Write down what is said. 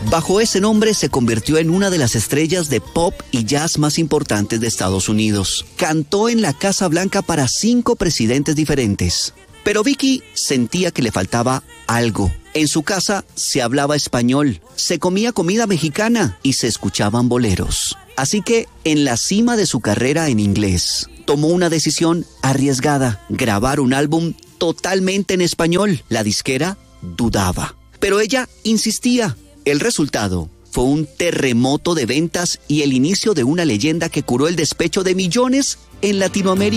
Bajo ese nombre se convirtió en una de las estrellas de pop y jazz más importantes de Estados Unidos. Cantó en la Casa Blanca para 5 presidentes diferentes. Pero Vicky sentía que le faltaba algo. En su casa se hablaba español, se comía comida mexicana y se escuchaban boleros. Así que, en la cima de su carrera en inglés, tomó una decisión arriesgada: grabar un álbum totalmente en español. La disquera dudaba, pero ella insistía. El resultado fue un terremoto de ventas y el inicio de una leyenda que curó el despecho de millones en Latinoamérica.